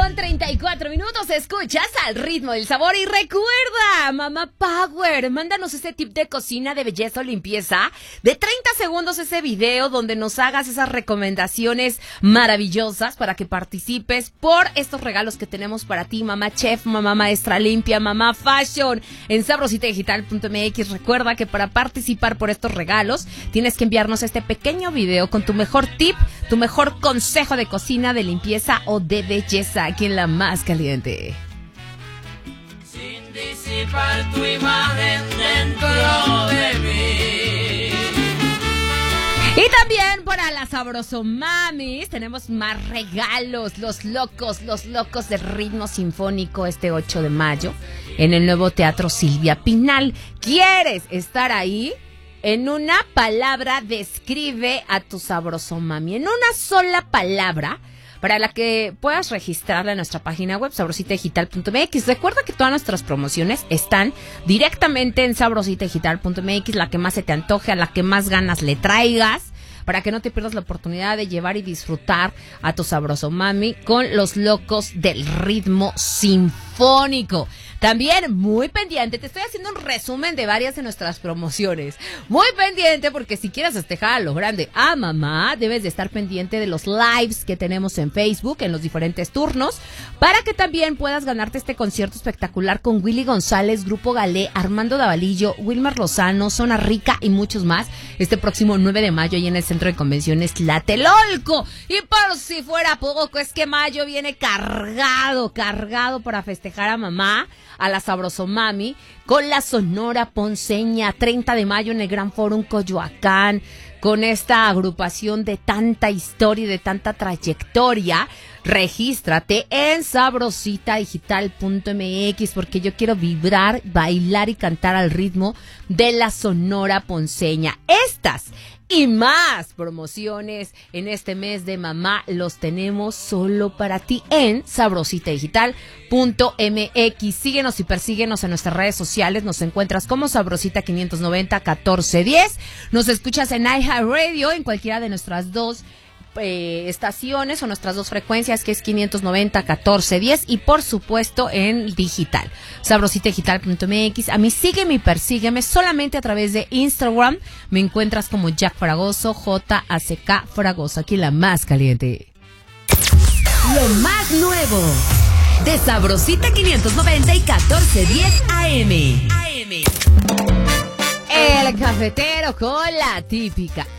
8:34. Escuchas Al Ritmo del Sabor. Y recuerda, Mamá Power, mándanos ese tip de cocina, de belleza o limpieza de 30 segundos, ese video donde nos hagas esas recomendaciones maravillosas para que participes por estos regalos que tenemos para ti, mamá chef, mamá maestra limpia, mamá fashion, en sabrositadigital.mx. Recuerda que para participar por estos regalos tienes que enviarnos este pequeño video con tu mejor tip, tu mejor consejo de cocina, de limpieza o de belleza, aquí en La Más Caliente. Sin disipar tu imagen dentro de mí. Y también para las Sabrosomamis tenemos más regalos. Los locos del ritmo sinfónico este 8 de mayo en el nuevo Teatro Silvia Pinal. ¿Quieres estar ahí? En una palabra describe a tu Sabrosomami. En una sola palabra, para la que puedas registrarla en nuestra página web, sabrositadigital.mx. Recuerda que todas nuestras promociones están directamente en sabrositadigital.mx, la que más se te antoje, a la que más ganas le traigas, para que no te pierdas la oportunidad de llevar y disfrutar a tu Sabrosomami con los locos del ritmo sinfónico. También muy pendiente, te estoy haciendo un resumen de varias de nuestras promociones. Muy pendiente, porque si quieres festejar a lo grande a mamá, debes de estar pendiente de los lives que tenemos en Facebook en los diferentes turnos, para que también puedas ganarte este concierto espectacular con Willy González, Grupo Galé, Armando Davalillo, Wilmar Lozano, Zona Rica y muchos más, este próximo 9 de mayo ahí en el Centro de Convenciones Tlatelolco. Y por si fuera poco, es que mayo viene cargado para festejar a mamá, a la Sabrosomami, con la Sonora Ponceña, 30 de mayo en el Gran Fórum Coyoacán, con esta agrupación de tanta historia y de tanta trayectoria. Regístrate en sabrositadigital.mx, porque yo quiero vibrar, bailar y cantar al ritmo de la Sonora Ponceña. Estas y más promociones en este mes de mamá los tenemos solo para ti en sabrositadigital.mx. Síguenos y persíguenos en nuestras redes sociales. Nos encuentras como Sabrosita 590-1410. Nos escuchas en iHeartRadio en cualquiera de nuestras dos estaciones o nuestras dos frecuencias, que es 590-1410, y por supuesto en digital, sabrositadigital.mx. A mí sígueme y persígueme solamente a través de Instagram. Me encuentras como Jack Fragoso, JACK Fragoso, aquí en La Más Caliente. Lo más nuevo de Sabrosita 590 y 1410 AM. El cafetero con la típica